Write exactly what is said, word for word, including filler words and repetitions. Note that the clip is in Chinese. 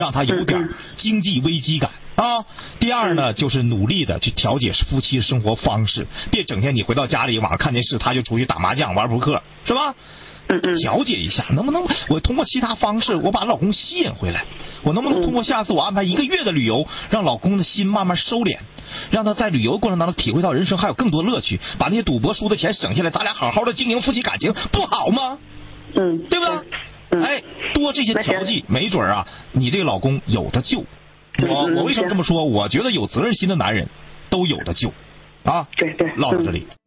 让他有点经济危机感啊。第二呢，就是努力的去调节夫妻生活方式，别整天你回到家里晚上看电视，他就出去打麻将玩扑克，是吧？调节一下，能不能我通过其他方式我把老公吸引回来？我能不能通过下次我安排一个月的旅游，让老公的心慢慢收敛，让他在旅游过程当中体会到人生还有更多乐趣，把那些赌博输的钱省下来，咱俩好好的经营夫妻感情，不好吗？ 嗯， 对吧？ 嗯、 哎，多这些调剂，没准啊，你这个老公有的救。我我为什么这么说？我觉得有责任心的男人都有的救，啊， 对对， 唠到这里。